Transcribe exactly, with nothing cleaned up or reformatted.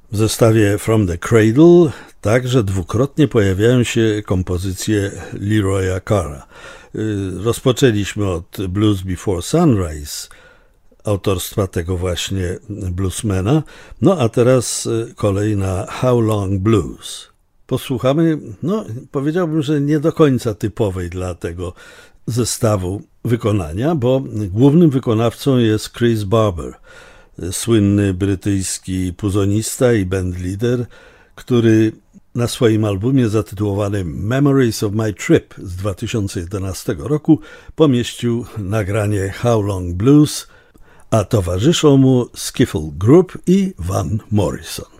W zestawie From the Cradle także dwukrotnie pojawiają się kompozycje Leroya Carra. Rozpoczęliśmy od Blues Before Sunrise, autorstwa tego właśnie bluesmana, no a teraz kolej na How Long Blues. Posłuchamy, no powiedziałbym, że nie do końca typowej dla tego zestawu wykonania, bo głównym wykonawcą jest Chris Barber, słynny brytyjski puzonista i bandleader, który na swoim albumie zatytułowanym Memories of My Trip z dwa tysiące jedenastego roku pomieścił nagranie How Long Blues, a towarzyszą mu Skiffle Group i Van Morrison.